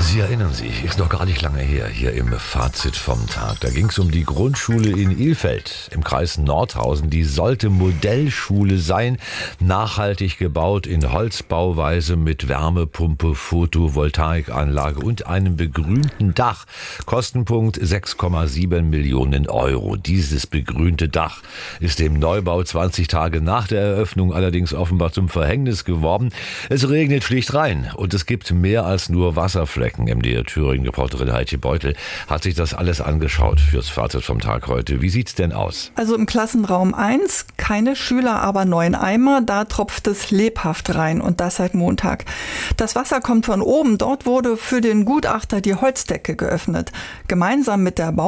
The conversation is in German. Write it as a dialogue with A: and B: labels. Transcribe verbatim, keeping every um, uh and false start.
A: Sie erinnern sich, ist noch gar nicht lange her, hier im Fazit vom Tag. Da ging es um die Grundschule in Ilfeld im Kreis Nordhausen. Die sollte Modellschule sein, nachhaltig gebaut in Holzbauweise mit Wärmepumpe, Photovoltaikanlage und einem begrünten Dach. Kostenpunkt sechs Komma sieben Millionen Euro. Dieses begrünte Dach ist dem Neubau zwanzig Tage nach der Eröffnung allerdings offenbar zum Verhängnis geworden. Es regnet schlicht rein und es gibt mehr als nur Wasserflecken. M D R Thüringen-Reporterin Heidi Beutel hat sich das alles angeschaut fürs Fazit vom Tag heute. Wie sieht's denn aus?
B: Also im Klassenraum eins keine Schüler, aber neun Eimer. Da tropft es lebhaft rein und das seit Montag. Das Wasser kommt von oben. Dort wurde für den Gutachter die Holzdecke geöffnet. Gemeinsam mit der Bau